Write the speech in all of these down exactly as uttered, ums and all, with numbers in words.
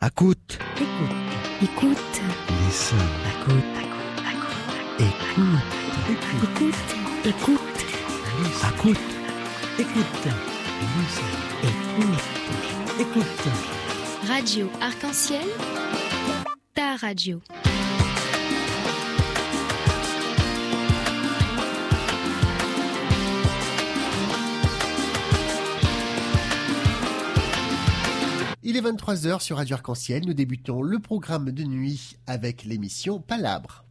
Écoute. Écoute. Écoute. Listen. Écoute. Écoute. Écoute. Écoute. Écoute. Écoute. Écoute. Écoute. Radio Arc-en-Ciel, ta radio. Il est vingt-trois heures sur Radio Arc-en-Ciel. Nous débutons le programme de nuit avec l'émission Palabre.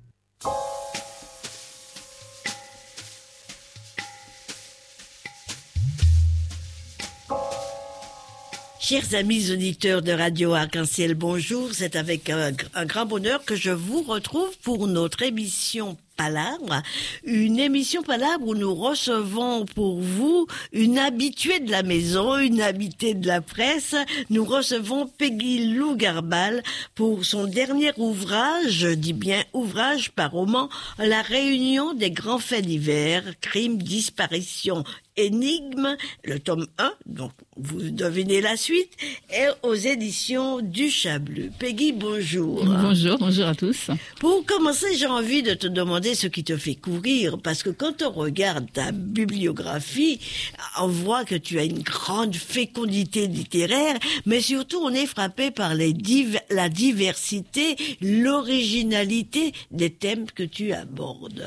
Chers amis auditeurs de Radio Arc-en-Ciel, bonjour. C'est avec un, un grand bonheur que je vous retrouve pour notre émission Palabre, une émission Palabre où nous recevons pour vous une habituée de la maison, une habituée de la presse. Nous recevons Peggy Lou Garbal pour son dernier ouvrage, je dis bien ouvrage par roman, La réunion des grands faits divers, crimes, disparitions, énigmes, le tome un, donc vous devinez la suite, est aux éditions du Chableu. Peggy, bonjour. Bonjour, bonjour à tous. Pour commencer, j'ai envie de te demander ce qui te fait courir, parce que quand on regarde ta bibliographie, on voit que tu as une grande fécondité littéraire, mais surtout on est frappé par les div- la diversité, l'originalité des thèmes que tu abordes.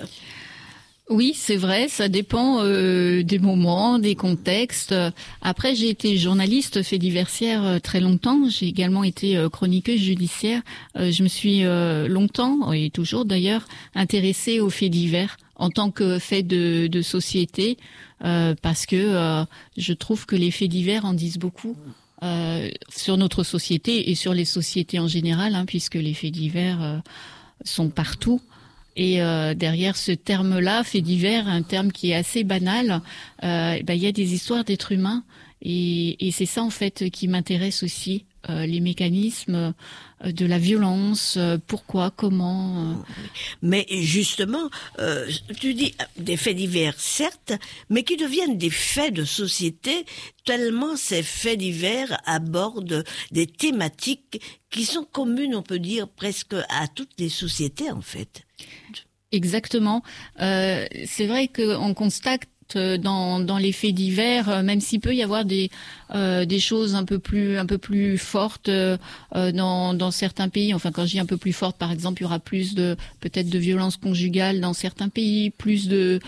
Oui, c'est vrai, ça dépend euh, des moments, des contextes. Après, j'ai été journaliste fait diversière euh, très longtemps. J'ai également été euh, chroniqueuse judiciaire. Euh, je me suis euh, longtemps, et toujours d'ailleurs, intéressée aux faits divers en tant que faits de, de société, euh, parce que euh, je trouve que les faits divers en disent beaucoup. Euh, sur notre société et sur les sociétés en général, hein, puisque les faits divers euh, sont partout. Et euh, derrière ce terme-là, fait divers, un terme qui est assez banal, euh, ben, il y a des histoires d'êtres humains, et, et c'est ça en fait qui m'intéresse aussi, euh, les mécanismes de la violence, euh, pourquoi, comment. Euh. Mais justement, euh, tu dis des faits divers, certes, mais qui deviennent des faits de société, tellement ces faits divers abordent des thématiques qui sont communes, on peut dire, presque à toutes les sociétés, en fait. Exactement. Euh, c'est vrai qu'on constate dans dans les faits divers, même s'il peut y avoir des euh, des choses un peu plus un peu plus fortes euh, dans dans certains pays. Enfin, quand je dis un peu plus fortes, par exemple, il y aura plus de peut-être de violences conjugales dans certains pays, plus de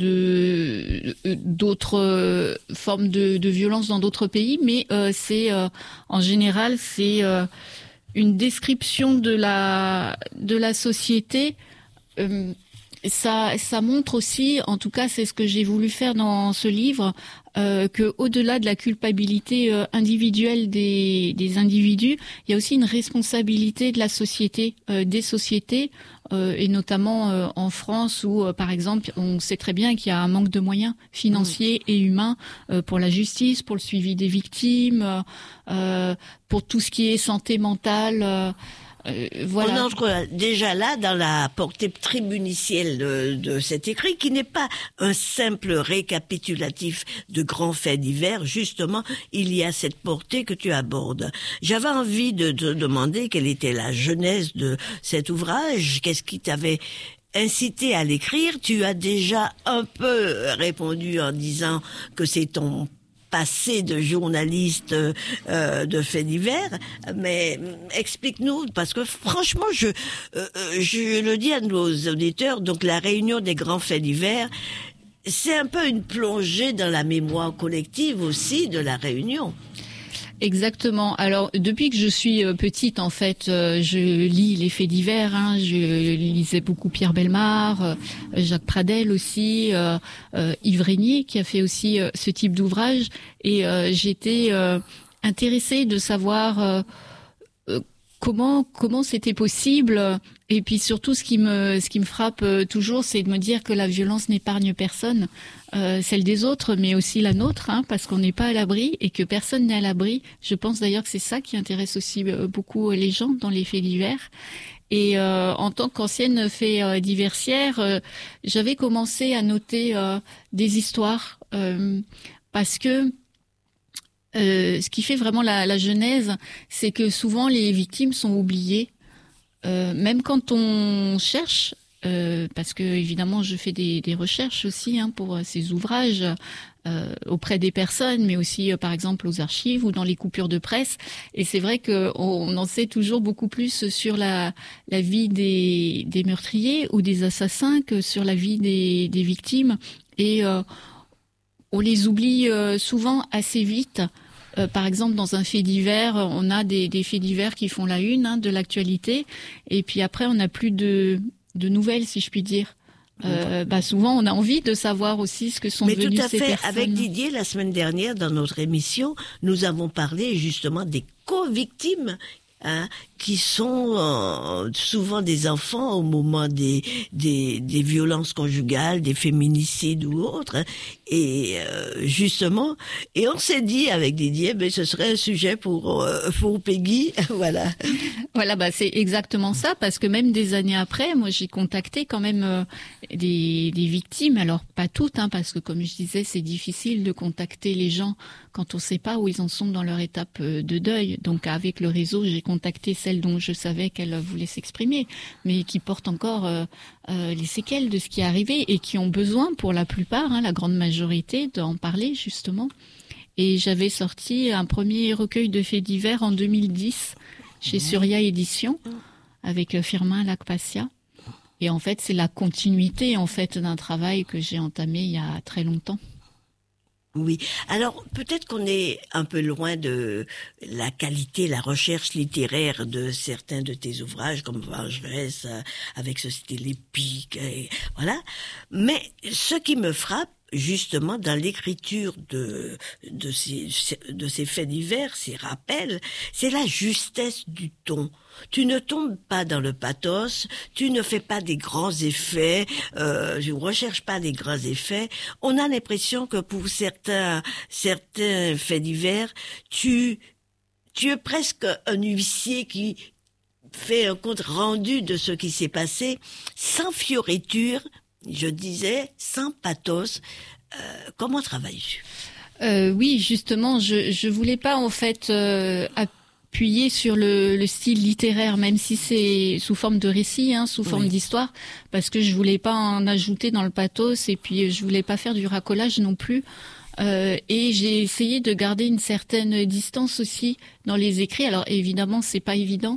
de d'autres formes de de violence dans d'autres pays. Mais euh, c'est euh, en général c'est euh, une description de la de la société. Euh, Ça, ça montre aussi, en tout cas, c'est ce que j'ai voulu faire dans ce livre, euh, que au-delà de la culpabilité euh, individuelle des, des individus, il y a aussi une responsabilité de la société, euh, des sociétés, euh, et notamment euh, en France où, euh, par exemple, on sait très bien qu'il y a un manque de moyens financiers mmh. et humains euh, pour la justice, pour le suivi des victimes, euh, pour tout ce qui est santé mentale. Euh, Euh, voilà. On entre déjà là dans la portée tribunicielle de, de cet écrit, qui n'est pas un simple récapitulatif de grands faits divers. Justement, il y a cette portée que tu abordes. J'avais envie de te demander quelle était la genèse de cet ouvrage, qu'est-ce qui t'avait incité à l'écrire. Tu as déjà un peu répondu en disant que c'est ton passé de journaliste euh, de faits divers, mais explique-nous, parce que franchement, je euh, je le dis à nos auditeurs, donc la réunion des grands faits divers, c'est un peu une plongée dans la mémoire collective aussi de la Réunion. Exactement. Alors, depuis que je suis petite, en fait, euh, je lis les faits divers. Hein. Je lisais beaucoup Pierre Bellemare, euh, Jacques Pradel aussi, euh, euh, Yves Régnier, qui a fait aussi euh, ce type d'ouvrage. Et euh, j'étais euh, intéressée de savoir euh, euh, comment comment c'était possible. Et puis surtout, ce qui me ce qui me frappe toujours, c'est de me dire que la violence n'épargne personne. Euh, celle des autres, mais aussi la nôtre, hein, parce qu'on n'est pas à l'abri et que personne n'est à l'abri. Je pense d'ailleurs que c'est ça qui intéresse aussi beaucoup les gens dans les faits divers. Et euh, en tant qu'ancienne fait euh, diversière, euh, j'avais commencé à noter euh, des histoires euh, parce que Euh, ce qui fait vraiment la, la genèse, c'est que souvent les victimes sont oubliées, euh, même quand on cherche. Euh, parce que évidemment je fais des, des recherches aussi hein, pour ces ouvrages euh, auprès des personnes, mais aussi euh, par exemple aux archives ou dans les coupures de presse. Et c'est vrai qu'on on en sait toujours beaucoup plus sur la, la vie des, des meurtriers ou des assassins que sur la vie des, des victimes. Et euh, on les oublie euh, souvent assez vite. Euh, par exemple, dans un fait divers, on a des, des faits divers qui font la une hein, de l'actualité, et puis après on n'a plus de de nouvelles, si je puis dire. Euh, bah souvent, on a envie de savoir aussi ce que sont Mais devenues tout à ces fait. personnes. Avec Didier, la semaine dernière, dans notre émission, nous avons parlé justement des co-victimes, hein, qui sont euh, souvent des enfants au moment des, des, des violences conjugales, des féminicides ou autres. Hein. Et euh, justement, et on s'est dit avec Didier, ben ce serait un sujet pour euh, pour Peggy, voilà. Voilà, bah c'est exactement ça, parce que même des années après, moi j'ai contacté quand même euh, des, des victimes, alors pas toutes, hein, parce que comme je disais, c'est difficile de contacter les gens quand on ne sait pas où ils en sont dans leur étape euh, de deuil. Donc avec le réseau, j'ai contacté celles dont je savais qu'elles voulaient s'exprimer, mais qui portent encore euh, euh, les séquelles de ce qui est arrivé et qui ont besoin, pour la plupart, hein, la grande majorité, d'en parler justement. Et j'avais sorti un premier recueil de faits divers en deux mille dix chez Surya Éditions avec Firmin Lacpacia. Et en fait, c'est la continuité en fait d'un travail que j'ai entamé il y a très longtemps. Oui. Alors, peut-être qu'on est un peu loin de la qualité, la recherche littéraire de certains de tes ouvrages, comme Vengeresse, avec ce style épique, et voilà. Mais ce qui me frappe, justement, dans l'écriture de, de ces, de ces faits divers, ces rappels, c'est la justesse du ton. Tu ne tombes pas dans le pathos, tu ne fais pas des grands effets, euh, je ne recherche pas des grands effets. On a l'impression que pour certains, certains faits divers, tu, tu es presque un huissier qui fait un compte rendu de ce qui s'est passé, sans fioriture, je disais, sans pathos. Euh, comment travailles-tu ? euh, Oui, justement, je je voulais pas en fait euh, appuyer sur le, le style littéraire, même si c'est sous forme de récit, hein, sous forme oui. d'histoire, parce que je voulais pas en ajouter dans le pathos et puis je voulais pas faire du racolage non plus. Euh, et j'ai essayé de garder une certaine distance aussi dans les écrits. Alors évidemment, c'est pas évident.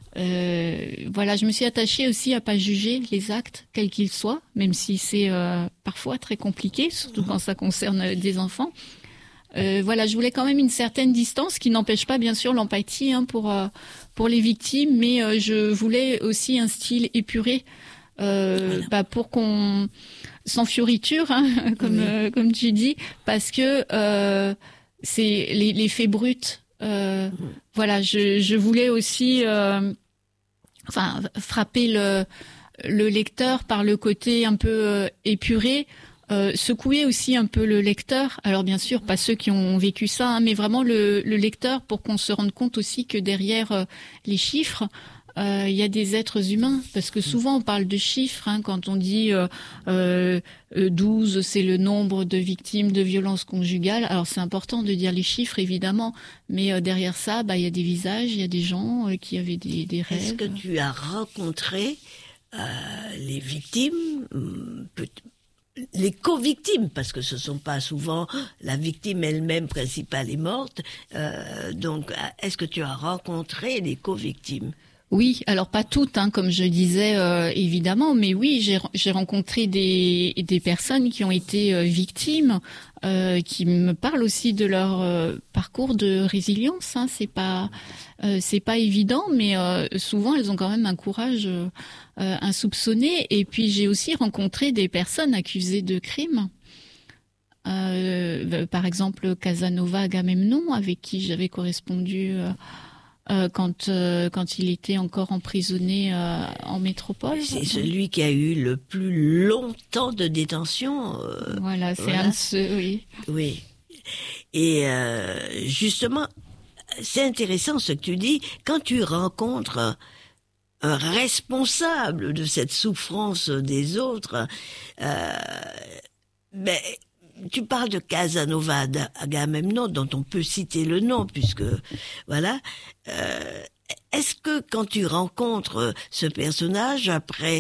Euh, voilà, je me suis attachée aussi à pas juger les actes, quels qu'ils soient, même si c'est euh, parfois très compliqué, surtout quand ça concerne des enfants. Euh, voilà, je voulais quand même une certaine distance, qui n'empêche pas bien sûr l'empathie hein, pour euh, pour les victimes, mais euh, je voulais aussi un style épuré, euh, voilà. bah, pour qu'on sans fioriture, hein, comme oui. euh, comme tu dis, parce que euh, c'est les, les faits bruts. Euh, mmh. Voilà, je, je voulais aussi euh, enfin frapper le le lecteur par le côté un peu euh, épuré, euh, secouer aussi un peu le lecteur. Alors bien sûr, pas ceux qui ont vécu ça, hein, mais vraiment le, le lecteur, pour qu'on se rende compte aussi que derrière euh, les chiffres, il euh, y a des êtres humains, parce que souvent on parle de chiffres hein, quand on dit euh, euh, douze, c'est le nombre de victimes de violences conjugales. Alors c'est important de dire les chiffres évidemment, mais euh, derrière ça, bah il y a des visages, il y a des gens euh, qui avaient des, des rêves. Est-ce que tu as rencontré euh, les victimes, peut- les co-victimes, parce que ce sont pas souvent la victime elle-même principale est morte. Euh, donc, est-ce que tu as rencontré les co-victimes ? Oui, alors pas toutes, hein, comme je disais euh, évidemment, mais oui, j'ai, j'ai rencontré des, des personnes qui ont été euh, victimes, euh, qui me parlent aussi de leur euh, parcours de résilience. Hein, c'est pas, euh, c'est pas évident, mais euh, souvent elles ont quand même un courage euh, insoupçonné. Et puis j'ai aussi rencontré des personnes accusées de crimes. Euh, par exemple, Casanova Agamemnon, avec qui j'avais correspondu. Euh, Euh, quand euh, quand il était encore emprisonné euh, en métropole. C'est celui qui a eu le plus longtemps de détention. Euh, voilà, c'est voilà. un de ceux, oui. Oui. Et euh, justement, c'est intéressant ce que tu dis. Quand tu rencontres un responsable de cette souffrance des autres, euh, ben tu parles de Casanova Agamemnon, dont on peut citer le nom, puisque, voilà. Euh, est-ce que quand tu rencontres ce personnage, après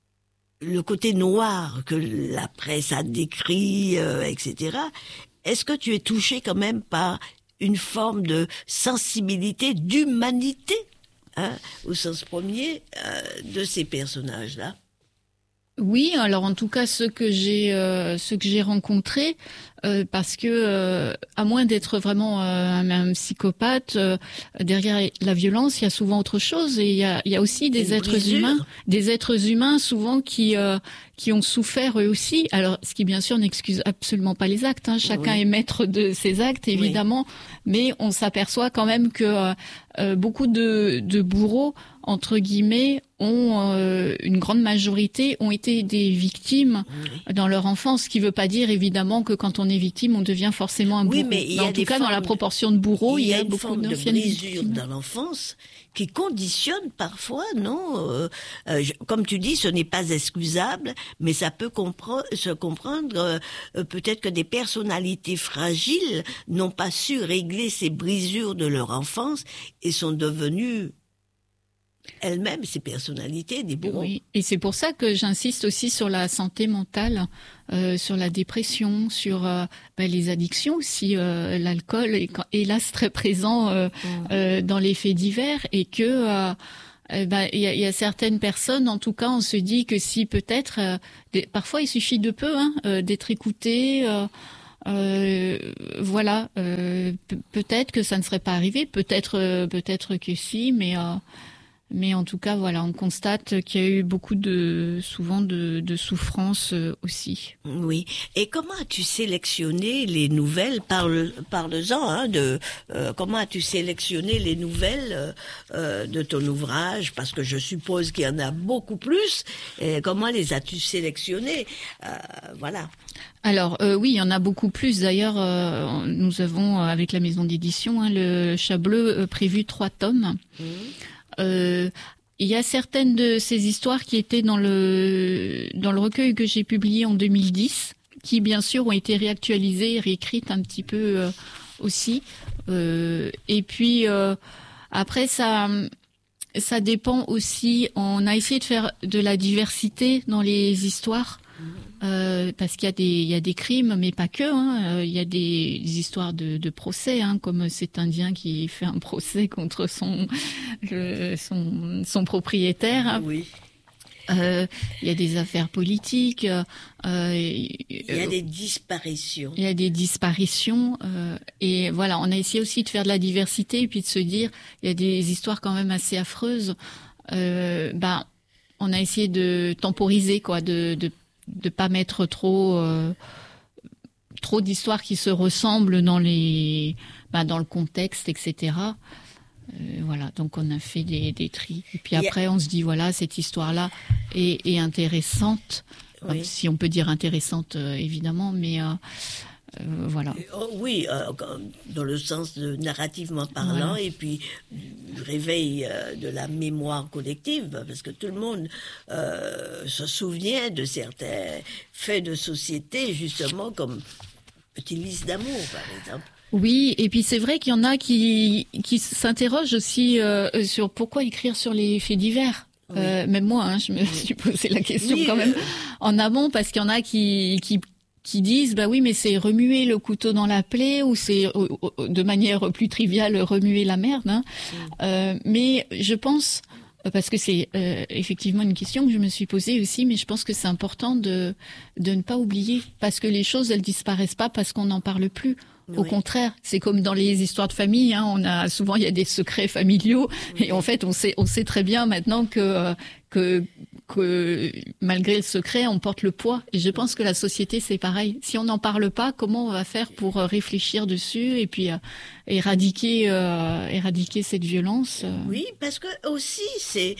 le côté noir que la presse a décrit, euh, et cetera, est-ce que tu es touché quand même par une forme de sensibilité, d'humanité, hein, au sens premier, euh, de ces personnages-là? Oui, alors en tout cas ceux que j'ai euh, ceux que j'ai rencontrés, euh, parce que euh, à moins d'être vraiment euh, un, un psychopathe, euh, derrière la violence, il y a souvent autre chose, et il y a, il y a aussi des Une êtres brisure. humains, des êtres humains souvent qui euh, qui ont souffert eux aussi. Alors, ce qui bien sûr n'excuse absolument pas les actes, hein. Chacun Oui. est maître de ses actes évidemment, mais on s'aperçoit quand même que euh, euh, beaucoup de, de bourreaux entre guillemets ont euh, une grande majorité ont été des victimes Oui. dans leur enfance, ce qui veut pas dire évidemment que quand on est victime on devient forcément un Oui, bourreau. mais il y a en tout des cas dans la formes- proportion de bourreaux, il y a, une beaucoup forme de d'anciennes brisure victimes. dans l'enfance qui conditionne parfois, non euh, euh, je- Comme tu dis, ce n'est pas excusable, mais ça peut compre- se comprendre. euh, euh, peut-être que des personnalités fragiles n'ont pas su régler ces brisures de leur enfance et sont devenues elles-mêmes ces personnalités des bourreaux. Oui, et c'est pour ça que j'insiste aussi sur la santé mentale, euh, sur la dépression, sur euh, ben, les addictions aussi. Euh, l'alcool est quand- hélas très présent euh, euh, dans les faits divers, et que euh, eh ben, il y, a, il y a certaines personnes, en tout cas, on se dit que si peut-être, euh, des- parfois il suffit de peu hein, euh, d'être écouté. Euh, euh, voilà, euh, pe- peut-être que ça ne serait pas arrivé, peut-être, euh, peut-être que si, mais. Euh, Mais en tout cas, voilà, on constate qu'il y a eu beaucoup de, souvent de, de souffrance euh, aussi. Oui. Et comment as-tu sélectionné les nouvelles? Parle, parle-en, hein, de euh, comment as-tu sélectionné les nouvelles euh, euh, de ton ouvrage? Parce que je suppose qu'il y en a beaucoup plus. Et comment les as-tu sélectionnées? Euh, Voilà. Alors euh, oui, il y en a beaucoup plus. D'ailleurs, euh, nous avons euh, avec la maison d'édition hein, le Chat Bleu euh, prévu trois tomes. Mmh. Euh, il y a certaines de ces histoires qui étaient dans le dans le recueil que j'ai publié en deux mille dix, qui bien sûr ont été réactualisées, réécrites un petit peu euh, aussi. Euh, et puis euh, après ça ça dépend aussi. On a essayé de faire de la diversité dans les histoires. Euh, parce qu'il y a des il y a des crimes, mais pas que. Hein. Euh, il y a des, des histoires de, de procès, hein, comme cet Indien qui fait un procès contre son le, son, son propriétaire. Hein. Oui. Euh, il y a des affaires politiques. Euh, Il y a des disparitions. Il y a des disparitions. Euh, et voilà, on a essayé aussi de faire de la diversité et puis de se dire, il y a des histoires quand même assez affreuses. Euh, ben, on a essayé de temporiser, quoi, de de de pas mettre trop euh, trop d'histoires qui se ressemblent dans les ben, dans le contexte, et cetera. Euh, voilà, donc on a fait des, des tris. Et puis après, on se dit voilà, cette histoire-là est, est intéressante, Oui. euh, si on peut dire intéressante, euh, évidemment, mais euh, euh, voilà. Oh, oui, euh, dans le sens de narrativement parlant, Voilà. et puis du réveil euh, de la mémoire collective, parce que tout le monde euh, se souvient de certains faits de société, justement comme Petit lys d'amour, par exemple. Oui, et puis c'est vrai qu'il y en a qui qui s'interrogent aussi euh, sur pourquoi écrire sur les faits divers. Oui. Euh, même moi, hein, je me suis posé la question Oui, quand même euh, en amont, parce qu'il y en a qui qui qui disent bah oui, mais c'est remuer le couteau dans la plaie, ou c'est euh, euh, de manière plus triviale remuer la merde. Hein. Euh, mais je pense, parce que c'est euh, effectivement une question que je me suis posée aussi, mais je pense que c'est important de de ne pas oublier, parce que les choses elles disparaissent pas parce qu'on n'en parle plus. Au Oui. contraire, c'est comme dans les histoires de famille, hein, on a souvent il y a des secrets familiaux, et en fait on sait on sait très bien maintenant que que que malgré le secret, on porte le poids. Et je pense que la société c'est pareil. Si on n'en parle pas, comment on va faire pour euh, réfléchir dessus et puis euh, éradiquer euh, éradiquer cette violence euh. Oui, parce que aussi, c'est,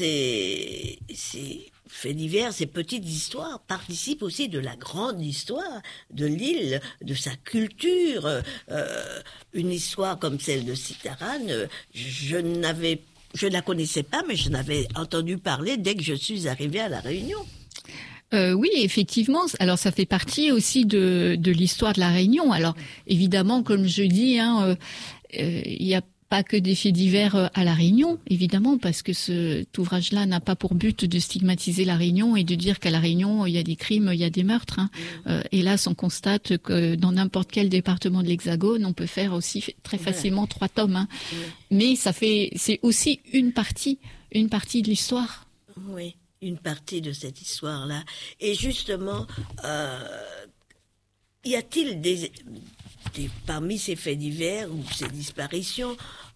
c'est, c'est, faits divers, ces petites histoires participent aussi de la grande histoire de l'île, de sa culture. Euh, une histoire comme celle de Citaran, euh, je n'avais, je ne la connaissais pas, mais je n'avais entendu parler dès que je suis arrivée à La Réunion. Euh, oui, effectivement. Alors, ça fait partie aussi de, de l'histoire de la Réunion. Alors, évidemment, comme je dis, hein, euh, euh, il y a pas que des faits divers à la Réunion, évidemment, parce que ce, cet ouvrage-là n'a pas pour but de stigmatiser la Réunion et de dire qu'à la Réunion, il y a des crimes, il y a des meurtres. Hein. Mmh. Euh, hélas, on constate que dans n'importe quel département de l'Hexagone, on peut faire aussi très facilement voilà. trois tomes. Hein. Mmh. Mais ça fait, c'est aussi une partie, une partie de l'histoire. Oui, une partie de cette histoire-là. Et justement, euh, y a-t-il des... Et parmi ces faits divers ou ces disparitions,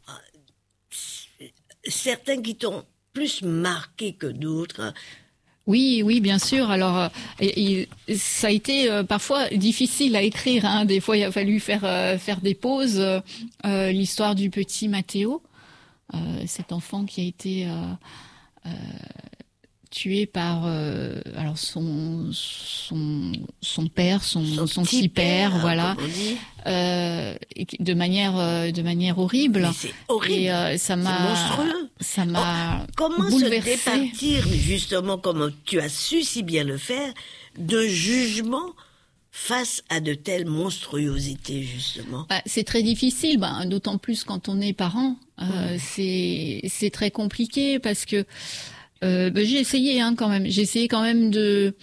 certains qui t'ont plus marqué que d'autres. Oui, oui, bien sûr. Alors, et, et, ça a été euh, parfois difficile à écrire. Hein. Des fois, il a fallu faire euh, faire des pauses. Euh, l'histoire du petit Mathéo, euh, cet enfant qui a été euh, euh, tué par euh, alors son son son père, son son, son petit père, père voilà, euh, de manière euh, de manière horrible. Mais c'est horrible. Et euh, ça m'a monstrueux. Ça m'a oh, comment bouleversée. se départir justement, comme tu as su si bien le faire, de jugement face à de telles monstruosités, justement. Bah, c'est très difficile, bah, d'autant plus quand on est parent. Euh, mmh. C'est c'est très compliqué parce que Euh, ben j'ai essayé hein, quand même. J'ai essayé quand même de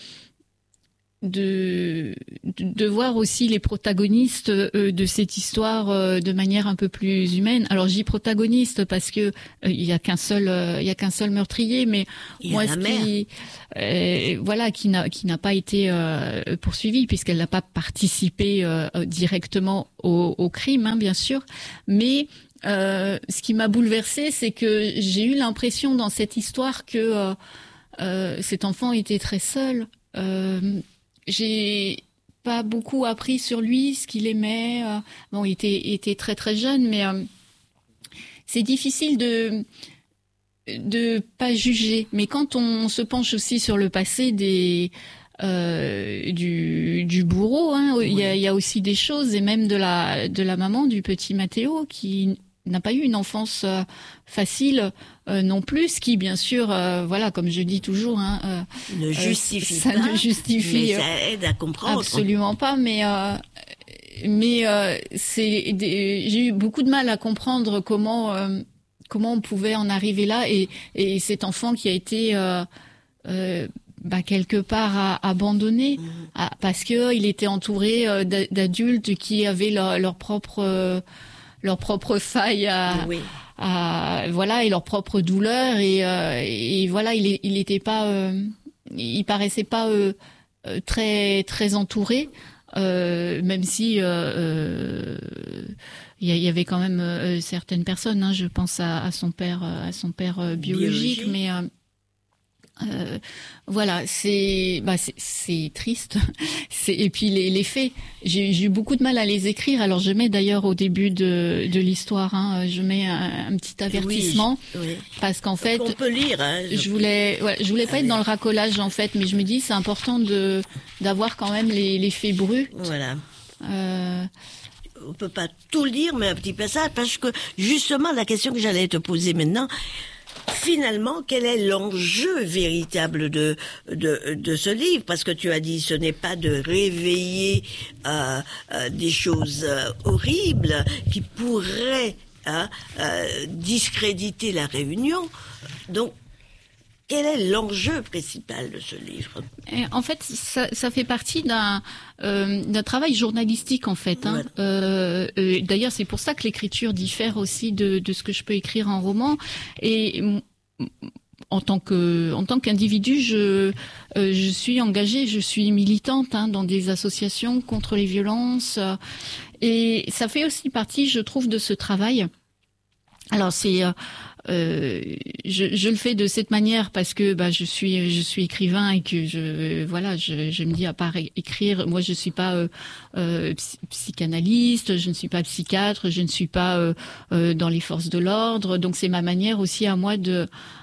de de voir aussi les protagonistes euh, de cette histoire euh, de manière un peu plus humaine. Alors j'y protagoniste parce que euh, il y a qu'un seul euh, il y a qu'un seul meurtrier, mais il moi ce qui euh, voilà qui n'a qui n'a pas été euh, poursuivi puisqu'elle n'a pas participé euh, directement au, au crime, hein, bien sûr, mais Euh, ce qui m'a bouleversée, c'est que j'ai eu l'impression dans cette histoire que euh, euh, cet enfant était très seul. Euh, j'ai pas beaucoup appris sur lui, ce qu'il aimait. Euh, bon, il était, il était très très jeune, mais euh, c'est difficile de de pas juger. Mais quand on se penche aussi sur le passé des Euh, du, du bourreau, hein. Oui. Il y a, il y a aussi des choses, et même de la de la maman du petit Mathéo qui n'a pas eu une enfance euh, facile euh, non plus, ce qui bien sûr, euh, voilà, comme je dis toujours, hein, euh, ne justifie euh, ça pas, ne justifie, mais ça aide à comprendre. Absolument pas, mais euh, mais euh, c'est des, j'ai eu beaucoup de mal à comprendre comment euh, comment on pouvait en arriver là, et et cet enfant qui a été euh, euh, bah, quelque part à, abandonné mmh. à, parce que il était entouré euh, d'adultes qui avaient leur, leur propre euh, leur propre faille à, oui. à voilà et leur propre douleur, et, euh, et voilà il il était pas euh, il paraissait pas euh, très très entouré, euh, même si euh, il y, y avait quand même euh, certaines personnes, hein, je pense à, à son père à son père euh, biologique, biologique, mais euh, Euh, voilà, c'est bah c'est, c'est triste. C'est et puis les, les faits, j'ai, j'ai eu beaucoup de mal à les écrire. Alors je mets d'ailleurs au début de, de l'histoire, hein, je mets un, un petit avertissement, oui, oui. parce qu'en fait, on peut lire. Hein, je... je voulais, ouais, je voulais pas Allez. être dans le racolage en fait, mais je me dis c'est important de d'avoir quand même les, les faits bruts. Voilà. Euh, on peut pas tout lire, mais un petit passage, parce que justement la question que j'allais te poser maintenant. Finalement, quel est l'enjeu véritable de, de de ce livre? Parce que tu as dit, ce n'est pas de réveiller euh, euh, des choses euh, horribles qui pourraient hein, euh, discréditer la Réunion. Donc, quel est l'enjeu principal de ce livre? En fait, ça, ça fait partie d'un, euh, d'un travail journalistique, en fait. Hein. Ouais. Euh, euh, d'ailleurs, c'est pour ça que l'écriture diffère aussi de, de ce que je peux écrire en roman. Et en tant que, en tant qu'individu, je, euh, je suis engagée, je suis militante hein, dans des associations contre les violences. Et ça fait aussi partie, je trouve, de ce travail. Alors, c'est... Euh, Euh, je, je le fais de cette manière parce que bah, je suis je suis écrivain et que je voilà je, je me dis à part écrire, moi je suis pas euh, euh, psychanalyste, je ne suis pas psychiatre, je ne suis pas euh, euh, dans les forces de l'ordre, donc c'est ma manière aussi à moi de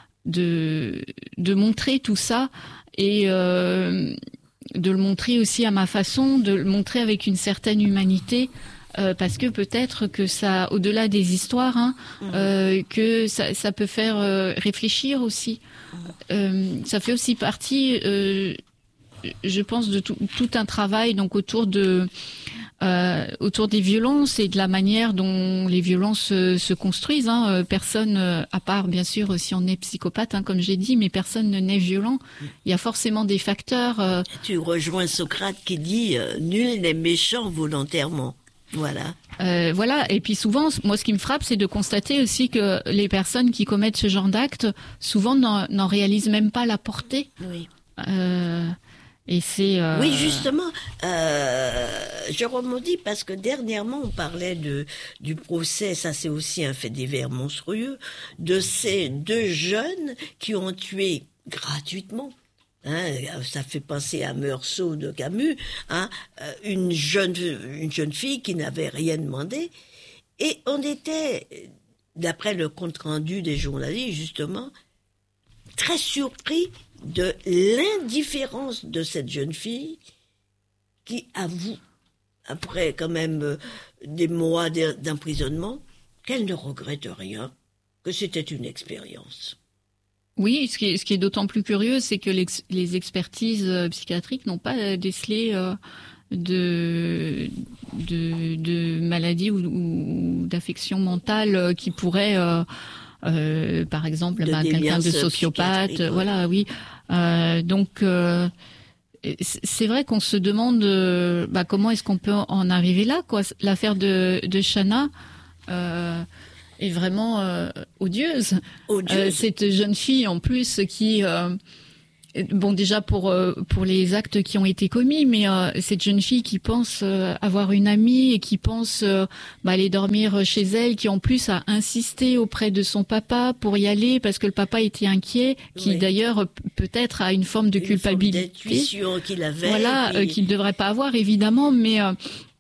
de de montrer tout ça et euh, de le montrer aussi à ma façon, de le montrer avec une certaine humanité. Euh, parce que peut-être que ça, au-delà des histoires, hein, mmh. euh, que ça, ça peut faire euh, réfléchir aussi. Mmh. Euh, ça fait aussi partie, euh, je pense de tout, tout un travail donc autour de euh, autour des violences et de la manière dont les violences se, se construisent. Hein. Personne, à part bien sûr si on est psychopathe, hein, comme j'ai dit, mais personne ne naît violent. Il y a forcément des facteurs. Euh... Tu rejoins Socrate qui dit euh, nul n'est méchant volontairement. Voilà. Euh, voilà. Et puis souvent, moi, ce qui me frappe, c'est de constater aussi que les personnes qui commettent ce genre d'actes, souvent n'en, n'en réalisent même pas la portée. Oui. Euh, et c'est. Euh... Oui, justement, euh, je rebondis parce que dernièrement, on parlait de du procès. Ça, c'est aussi un fait divers monstrueux de ces deux jeunes qui ont tué gratuitement. Hein, ça fait penser à Meursault de Camus, hein, une jeune une jeune fille qui n'avait rien demandé, et on était, d'après le compte rendu des journalistes justement, très surpris de l'indifférence de cette jeune fille qui avoue, après quand même des mois d'emprisonnement, qu'elle ne regrette rien, que c'était une expérience. Oui, ce qui est, ce qui est d'autant plus curieux, c'est que les, les expertises psychiatriques n'ont pas décelé euh, de, de, de maladies ou, ou d'affections mentales qui pourraient, euh, euh, par exemple, bah, quelqu'un de sociopathe. Ouais. Voilà, oui. Euh, donc, euh, c'est vrai qu'on se demande euh, bah, comment est-ce qu'on peut en arriver là, quoi. L'affaire de, de Chana. Euh, est vraiment euh, odieuse. odieuse. Euh, cette jeune fille en plus qui, euh, bon déjà pour euh, pour les actes qui ont été commis, mais euh, cette jeune fille qui pense euh, avoir une amie et qui pense euh, bah, aller dormir chez elle, qui en plus a insisté auprès de son papa pour y aller parce que le papa était inquiet, qui oui. d'ailleurs peut-être a une forme de une culpabilité, forme d'intuition qu'il avait, voilà, puis... euh, qu'il ne devrait pas avoir évidemment, mais euh,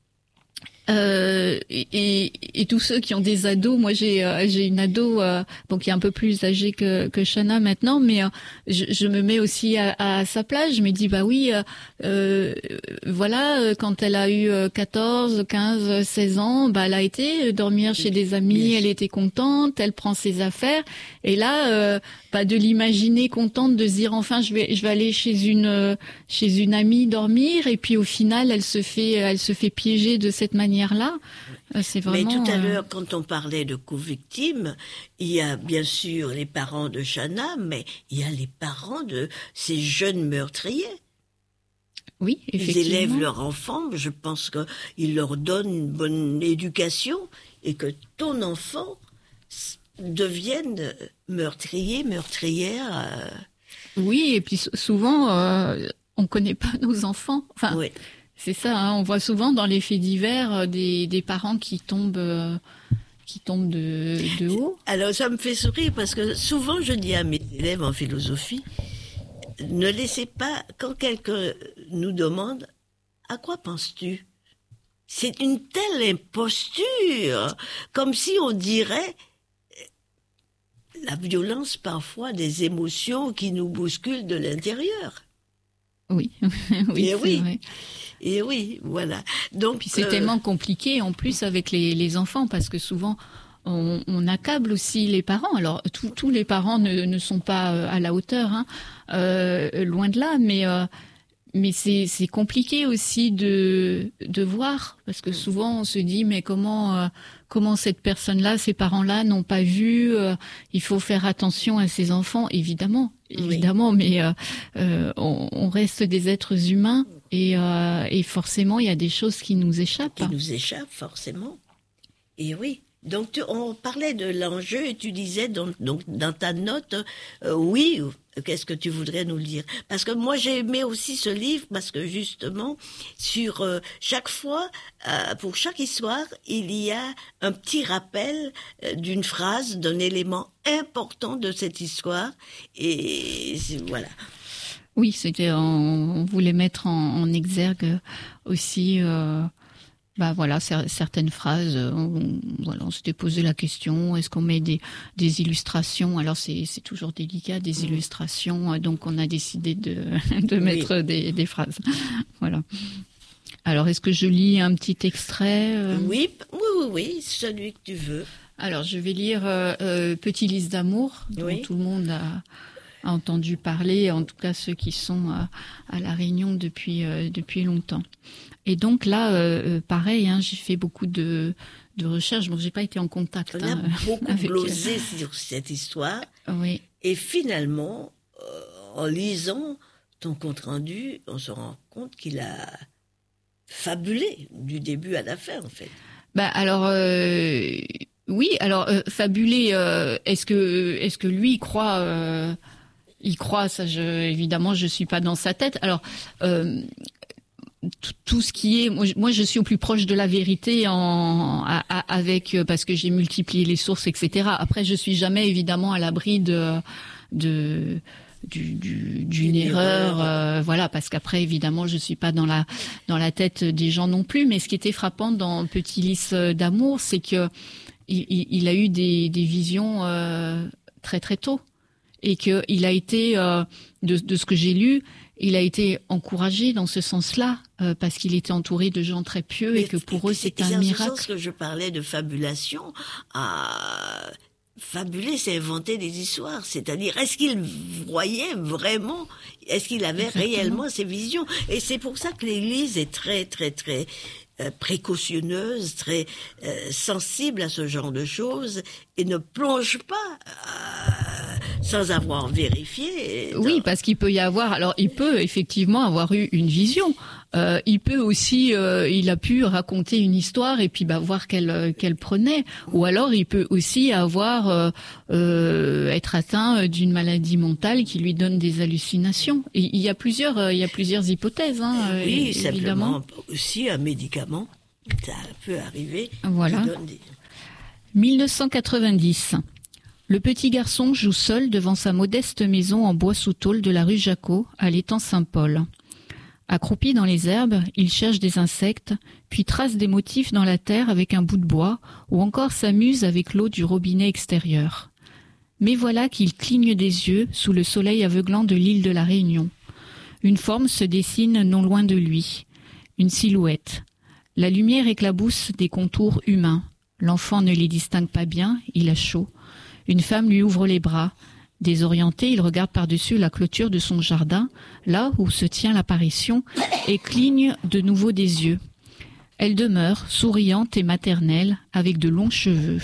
Euh, et, et, et tous ceux qui ont des ados, moi j'ai euh, j'ai une ado euh, bon qui est un peu plus âgée que que Chana maintenant, mais euh, je, je me mets aussi à, à sa place. Je me dis bah oui, euh, euh, voilà, quand elle a eu quatorze, quinze, seize ans, bah elle a été dormir chez des amis, elle était contente, elle prend ses affaires, et là euh, bah de l'imaginer contente, de se dire enfin je vais je vais aller chez une chez une amie dormir, et puis au final elle se fait elle se fait piéger de cette manière là, c'est vraiment... Mais tout à l'heure, quand on parlait de co-victimes, il y a bien sûr les parents de Chana, mais il y a les parents de ces jeunes meurtriers. Oui, effectivement. Ils élèvent leurs enfants, je pense qu'ils leur donnent une bonne éducation, et que ton enfant devienne meurtrier, meurtrière. Euh... Oui, et puis souvent, euh, on connaît pas nos enfants. Enfin, oui. C'est ça, hein, on voit souvent dans les faits divers euh, des, des parents qui tombent, euh, qui tombent de, de haut. Alors ça me fait sourire parce que souvent je dis à mes élèves en philosophie, ne laissez pas, quand quelqu'un nous demande « À quoi penses-tu » C'est une telle imposture, comme si on dirait la violence parfois des émotions qui nous bousculent de l'intérieur. Oui, oui, c'est oui. vrai. Et oui, voilà. Donc puis c'est euh... tellement compliqué en plus avec les, les enfants, parce que souvent on, on accable aussi les parents. Alors tous tous les parents ne, ne sont pas à la hauteur, hein, euh, loin de là, mais euh, mais c'est c'est compliqué aussi de de voir, parce que souvent on se dit mais comment euh, comment cette personne-là, ces parents-là n'ont pas vu. Euh, il faut faire attention à ces enfants, évidemment, évidemment, oui. mais euh, euh, on, on reste des êtres humains. Et, euh, et forcément, il y a des choses qui nous échappent. Qui nous échappent, forcément. Et oui. Donc, tu, on parlait de l'enjeu et tu disais donc, donc dans ta note, euh, oui, qu'est-ce que tu voudrais nous le dire? Parce que moi, j'ai aimé aussi ce livre parce que justement, sur euh, chaque fois, euh, pour chaque histoire, il y a un petit rappel euh, d'une phrase, d'un élément important de cette histoire. Et voilà. Oui, c'était, on, on voulait mettre en, en exergue aussi, euh, bah voilà, cer- certaines phrases. On, voilà, on s'était posé la question, est-ce qu'on met des, des illustrations? Alors c'est, c'est toujours délicat, des mmh. illustrations. Donc on a décidé de, de mettre oui. des, des phrases. Voilà. Alors est-ce que je lis un petit extrait? euh... Oui, oui, oui, oui, celui que tu veux. Alors je vais lire euh, euh, Petit lys d'amour, dont oui. tout le monde a. entendu parler, en tout cas ceux qui sont à, à La Réunion depuis euh, depuis longtemps. Et donc là, euh, pareil, hein, j'ai fait beaucoup de de recherches. Bon, j'ai pas été en contact. On hein, a beaucoup avec... glosé sur cette histoire. Oui. Et finalement, euh, en lisant ton compte rendu, on se rend compte qu'il a fabulé du début à la fin, en fait. Bah alors. Euh... Oui, alors euh, fabulé. Euh, est-ce que est-ce que lui il croit euh, il croit ça je, évidemment je suis pas dans sa tête. Alors euh, tout, tout ce qui est moi je, moi je suis au plus proche de la vérité en à, à, avec parce que j'ai multiplié les sources, et cetera. Après je suis jamais évidemment à l'abri de de Du, du, d'une Une erreur, erreur. euh, voilà, parce qu'après évidemment je suis pas dans la dans la tête des gens non plus. Mais ce qui était frappant dans Petit Lys d'amour, c'est que il, il, il a eu des, des visions euh, très très tôt, et que il a été euh, de, de ce que j'ai lu, il a été encouragé dans ce sens-là euh, parce qu'il était entouré de gens très pieux. Mais et que pour eux c'est un c'est miracle. C'est en ce sens que je parlais de fabulation. À... Fabuler, c'est inventer des histoires. C'est-à-dire, est-ce qu'il voyait vraiment, est-ce qu'il avait Exactement. réellement ces visions? Et c'est pour ça que l'Église est très, très, très euh, précautionneuse, très euh, sensible à ce genre de choses, et ne plonge pas euh, sans avoir vérifié. Dans... Oui, parce qu'il peut y avoir, alors il peut effectivement avoir eu une vision. Euh, il peut aussi, euh, il a pu raconter une histoire et puis bah voir qu'elle qu'elle prenait. Ou alors il peut aussi avoir euh, euh, être atteint d'une maladie mentale qui lui donne des hallucinations. Et il y a plusieurs, euh, il y a plusieurs hypothèses. Hein, oui, évidemment. Simplement aussi un médicament, ça peut arriver. Voilà. Qui donne des... dix-neuf cent quatre-vingt-dix. Le petit garçon joue seul devant sa modeste maison en bois sous tôle de la rue Jacot, à l'étang Saint-Paul. Accroupi dans les herbes, il cherche des insectes, puis trace des motifs dans la terre avec un bout de bois, ou encore s'amuse avec l'eau du robinet extérieur. Mais voilà qu'il cligne des yeux sous le soleil aveuglant de l'île de la Réunion. Une forme se dessine non loin de lui, une silhouette. La lumière éclabousse des contours humains. L'enfant ne les distingue pas bien, il a chaud. Une femme lui ouvre les bras. Désorienté, il regarde par-dessus la clôture de son jardin, là où se tient l'apparition, et cligne de nouveau des yeux. Elle demeure, souriante et maternelle, avec de longs cheveux.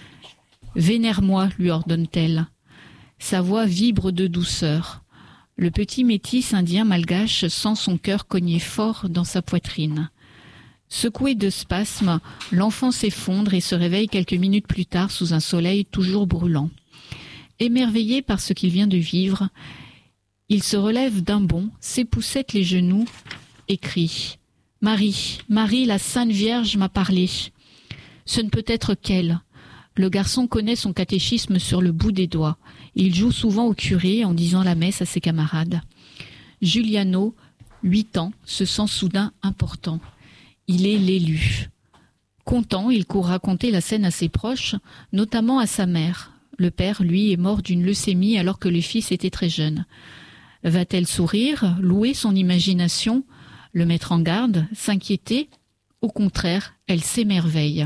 « Vénère-moi », lui ordonne-t-elle. Sa voix vibre de douceur. Le petit métis indien malgache sent son cœur cogner fort dans sa poitrine. Secoué de spasmes, l'enfant s'effondre et se réveille quelques minutes plus tard sous un soleil toujours brûlant. Émerveillé par ce qu'il vient de vivre, il se relève d'un bond, s'époussette les genoux et crie « Marie, Marie, la Sainte Vierge m'a parlé. » Ce ne peut être qu'elle. Le garçon connaît son catéchisme sur le bout des doigts. Il joue souvent au curé en disant la messe à ses camarades. Giuliano, huit ans, se sent soudain important. Il est l'élu. Content, il court raconter la scène à ses proches, notamment à sa mère. Le père, lui, est mort d'une leucémie alors que le fils était très jeune. Va-t-elle sourire, louer son imagination, le mettre en garde, s'inquiéter? Au contraire, elle s'émerveille.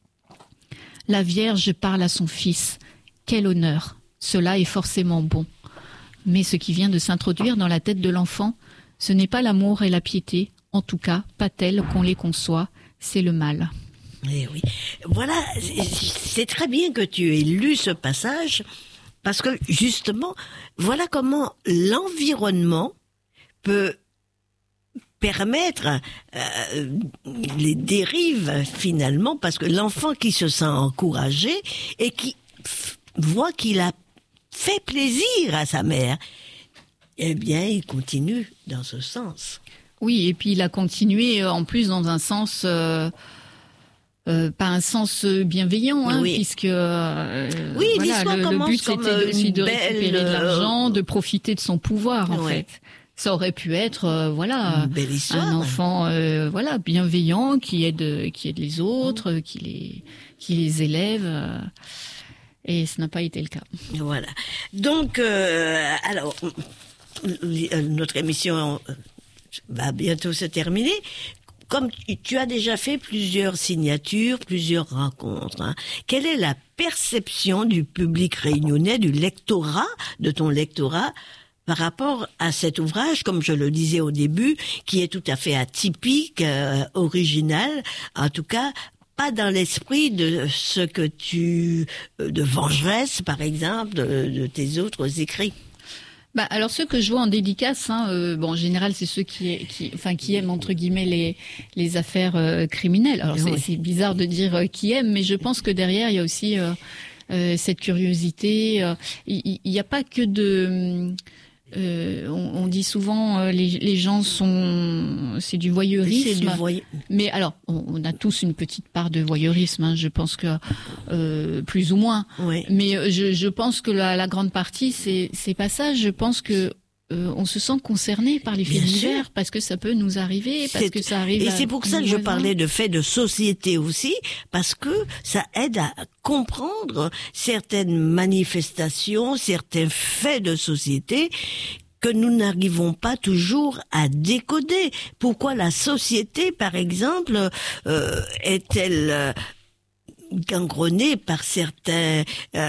La Vierge parle à son fils. Quel honneur! Cela est forcément bon. Mais ce qui vient de s'introduire dans la tête de l'enfant, ce n'est pas l'amour et la piété, en tout cas, pas tel qu'on les conçoit, c'est le mal. Eh oui. Voilà, c'est très bien que tu aies lu ce passage, parce que justement, voilà comment l'environnement peut permettre euh, les dérives finalement, parce que l'enfant qui se sent encouragé et qui f- voit qu'il a fait plaisir à sa mère, eh bien, il continue dans ce sens. Oui, et puis il a continué en plus dans un sens... Euh Euh, pas un sens bienveillant, hein, oui. puisque euh, oui, voilà, le, le but c'était aussi de belle... récupérer de l'argent, de profiter de son pouvoir en ouais. fait. Ça aurait pu être euh, voilà un enfant euh, voilà bienveillant qui aide qui aide les autres, mmh. qui les qui les élève. Euh, et ce n'a pas été le cas. Voilà. Donc euh, alors notre émission va bientôt se terminer. comme tu, tu as déjà fait plusieurs signatures, plusieurs rencontres, hein, quelle est la perception du public réunionnais, du lectorat, de ton lectorat, par rapport à cet ouvrage, comme je le disais au début, qui est tout à fait atypique, euh, original, en tout cas pas dans l'esprit de ce que tu, de Vengeresse par exemple, de, de tes autres écrits. Bah alors ceux que je vois en dédicace, hein, euh, bon en général c'est ceux qui, qui, enfin qui aiment entre guillemets les les affaires euh, criminelles. Alors c'est, oui. c'est bizarre de dire euh, qui aiment, mais je pense que derrière il y a aussi euh, euh, cette curiosité. Euh, il n'y a pas que de Euh, on, on dit souvent euh, les, les gens sont, c'est du voyeurisme. C'est du voy... Mais alors, on, on a tous une petite part de voyeurisme. Hein, je pense que euh, plus ou moins. Oui. Mais je, je pense que la, la grande partie, c'est, c'est pas ça. Je pense que euh, on se sent concerné par les faits divers parce que ça peut nous arriver, parce c'est... que ça arrive. Et à c'est pour ça que je voisins. parlais de faits de société aussi, parce que ça aide à comprendre certaines manifestations, certains faits de société que nous n'arrivons pas toujours à décoder. Pourquoi la société, par exemple, euh, est-elle euh, gangrenée par certains,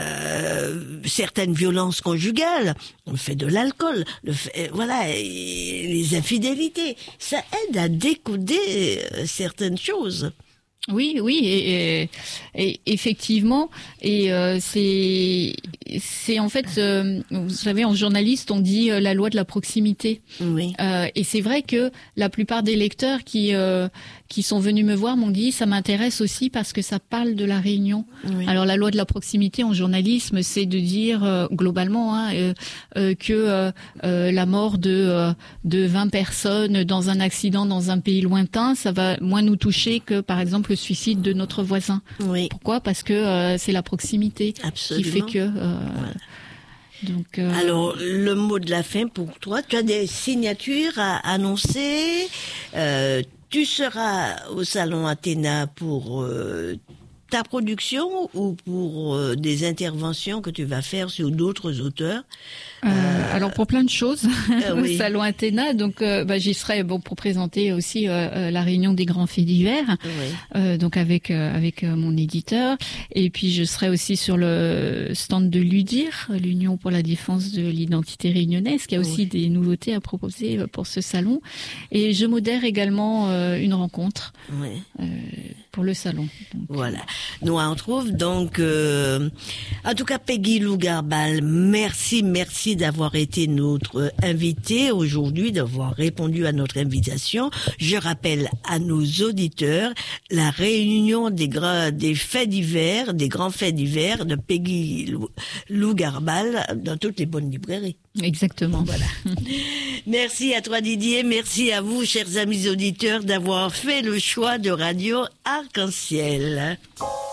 euh, certaines violences conjugales, le fait de l'alcool, le fait, voilà, les infidélités, ça aide à décoder certaines choses. Oui, oui, et, et, et effectivement, et euh, c'est, c'est en fait, euh, vous savez, en journaliste, on dit euh, la loi de la proximité. Oui. Euh, et c'est vrai que la plupart des lecteurs qui euh, qui sont venus me voir m'ont dit ça m'intéresse aussi parce que ça parle de la Réunion. Oui. Alors la loi de la proximité en journalisme, c'est de dire euh, globalement hein, euh, euh, que euh, euh, la mort de euh, de vingt personnes dans un accident dans un pays lointain, ça va moins nous toucher que par exemple le suicide de notre voisin. Oui. Pourquoi ? Parce que euh, c'est la proximité Absolument. qui fait que. Euh, Voilà. Donc, euh... Alors, le mot de la fin pour toi, tu as des signatures à annoncer. Euh, tu seras au Salon Athéna pour euh, ta production ou pour euh, des interventions que tu vas faire sur d'autres auteurs. Euh, euh, alors pour plein de choses euh, au oui. Salon Athéna, donc euh, bah, j'y serai bon pour présenter aussi euh, euh, la réunion des grands faits divers, Oui. euh, donc avec euh, avec euh, mon éditeur, et puis je serai aussi sur le stand de l'UDIR, l'Union pour la défense de l'identité réunionnaise, qui a aussi Oui. des nouveautés à proposer euh, pour ce salon, et je modère également euh, une rencontre Oui. euh, pour le salon. Donc, Voilà. Nous on trouve donc, euh, en tout cas Peggy Lou Garbal, merci, merci d'avoir été notre invitée aujourd'hui, d'avoir répondu à notre invitation. Je rappelle à nos auditeurs la réunion des, gra- des faits divers, des grands faits divers de Peggy Lou, Lou Garbal dans toutes les bonnes librairies. Exactement. Voilà. Merci à toi Didier, merci à vous chers amis auditeurs d'avoir fait le choix de Radio Arc-en-Ciel.